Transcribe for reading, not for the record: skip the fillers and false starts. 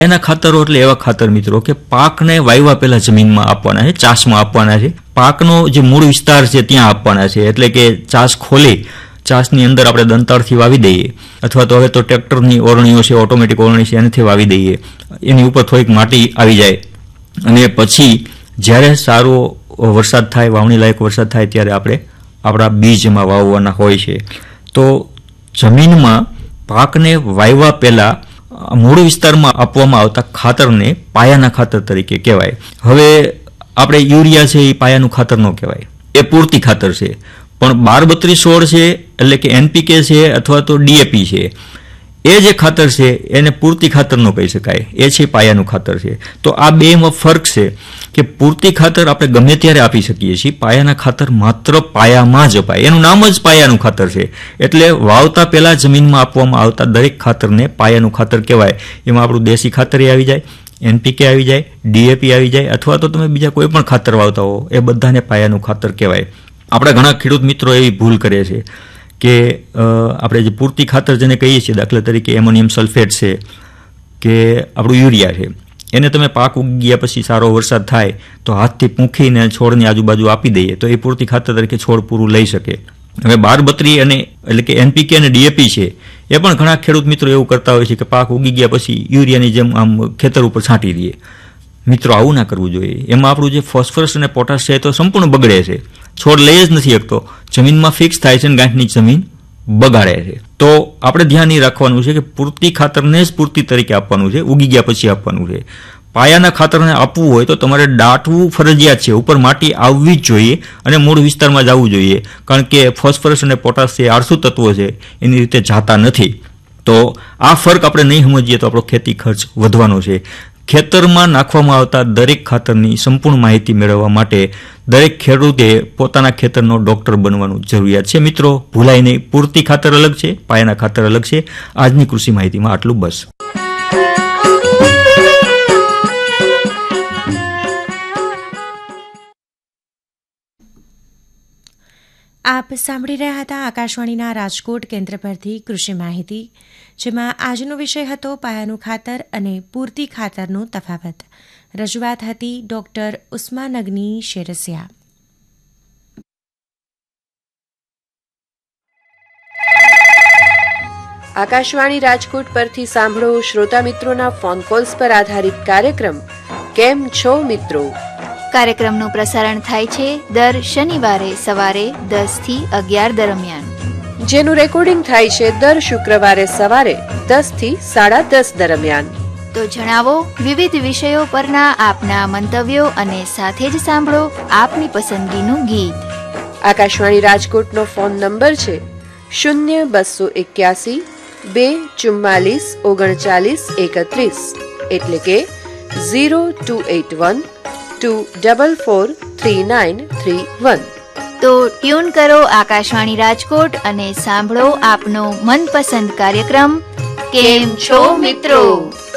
એના ખાતરો એટલે એવા ખાતર મિત્રો કે પાકને વાવ્યા પહેલા જમીનમાં આપવાના છે, ચાસમાં આપવાના છે. પાકનો જે મૂળ વિસ્તાર છે ત્યાં આપવાના છે. એટલે કે ચાસ ખોલી ચાસની અંદર આપણે દંતાળથી વાવી દઈએ, અથવા તો હવે તો ટ્રેક્ટરની ઓરણીઓ છે, ઓટોમેટિક ઓરણી છે, એનાથી વાવી દઈએ. એની ઉપર થોડીક માટી આવી જાય અને પછી જ્યારે સારો વરસાદ થાય, વાવણી લાયક વરસાદ થાય ત્યારે આપણે આપણા બીજમાં વાવવાના હોય છે. તો જમીનમાં પાકને વાવ્યા પહેલા મૂળ વિસ્તારમાં આપવામાં આવતા ખાતરને પાયાના ખાતર તરીકે કહેવાય. હવે આપણે યુરિયા છે એ પાયાનું ખાતર ન કહેવાય, એ પૂરતી ખાતર છે. પણ 12-32-16 છે એટલે કે NPK છે અથવા તો DAP છે, એ જે ખાતર છે એને પૂરતી ખાતર ન કહી શકાય, એ છે પાયાનું ખાતર છે. તો આ બેમાં ફરક છે કે પૂરતી ખાતર આપણે ગમે ત્યારે આપી શકીએ છીએ, પાયાના ખાતર માત્ર પાયામાં જ અપાય. એનું નામ જ પાયાનું ખાતર છે. એટલે વાવતા પહેલા જમીનમાં આપવામાં આવતા દરેક ખાતરને પાયાનું ખાતર કહેવાય. એમાં આપણું દેશી ખાતર આવી જાય, NPK આવી જાય, DAP આવી જાય, અથવા તો તમે બીજા કોઈ પણ ખાતર વાવતા હો એ બધાને પાયાનું ખાતર કહેવાય. આપણા ઘણા ખેડૂત મિત્રો એવી ભૂલ કરે છે કે આપણે જે પૂરતી ખાતર જેને કહીએ છીએ, દાખલા તરીકે એમોનિયમ સલ્ફેટ છે કે આપણું યુરિયા છે, એને તમે પાક ઉગી ગયા પછી સારો વરસાદ થાય તો હાથથી પૂંખીને છોડની આજુબાજુ આપી દઈએ તો એ પૂરતી ખાતર તરીકે છોડ પૂરું લઈ શકે. હવે 12-32 અને એટલે કે NPK અને DAP છે એ પણ ઘણા ખેડૂત મિત્રો એવું કરતા હોય છે કે પાક ઉગી ગયા પછી યુરિયાની જેમ આમ ખેતર ઉપર છાંટી દઈએ. મિત્રો આવું ના કરવું જોઈએ. એમાં આપણું જે ફોસ્ફરસ અને પોટાશ છે એ તો સંપૂર્ણ બગડે છે, છોડ લઈ જ નથી શકતો, જમીનમાં ફિક્સ થાય છે અને ગાંઠની જમીન બગાડે છે. તો આપણે ધ્યાન એ રાખવાનું છે કે પૂરતી ખાતરને જ પૂરતી તરીકે આપવાનું છે, ઉગી ગયા પછી આપવાનું છે. પાયાના ખાતરને આપવું હોય તો તમારે દાટવું ફરજિયાત છે, ઉપર માટી આવવી જ જોઈએ અને મૂળ વિસ્તારમાં જવું જોઈએ, કારણ કે ફોસ્ફરસ અને પોટાશ છે આળસુ તત્વો છે, એની રીતે જાતા નથી. તો આ ફરક આપણે નહીં સમજીએ તો આપણો ખેતી ખર્ચ વધવાનો છે. ખેતરમાં નાખવામાં આવતા દરેક ખાતરની સંપૂર્ણ માહિતી મેળવવા માટે દરેક ખેડૂતે પોતાના ખેતરનો ડોક્ટર બનવાનું જરૂરિયાત છે. મિત્રો ભૂલાય નહીં, પૂરતી ખાતર અલગ છે, પાયાના ખાતર અલગ છે. આજની કૃષિ માહિતીમાં આટલું બસ. આપ સાંભળી રહ્યા હતા આકાશવાણીના રાજકોટ કેન્દ્ર પરથી કૃષિ માહિતી, જેમાં આજનો વિષય હતો પાયાનું ખાતર અને પૂરતી ખાતરનો તફાવત. રજૂઆત હતી ડોક્ટર ઉસ્માન અગ્ની શેરસિયા. આકાશવાણી રાજકોટ પરથી સાંભળો શ્રોતા મિત્રોના ફોન કોલ્સ પર આધારિત કાર્યક્રમ કેમ છો મિત્રો. કાર્યક્રમનું પ્રસારણ થાય છે દર શનિવારે સવારે 10 થી 11 દરમિયાન, જેનું રેકોર્ડિંગ થાય છે દર શુક્રવારે સવારે 10 થી 10:30 દરમિયાન. તો જણાવો વિવિધ વિષયો પરના આપના મંતવ્યો અને સાથે જ સાંભળો આપની પસંદગીનું ગીત. આકાશવાણી રાજકોટનો ફોન નંબર છે 0281 244 3931, એટલે કે 0281 2443931. તો ટ્યુન કરો આકાશવાણી રાજકોટ અને સાંભળો આપનો મનપસંદ કાર્યક્રમ કેમ છો મિત્રો.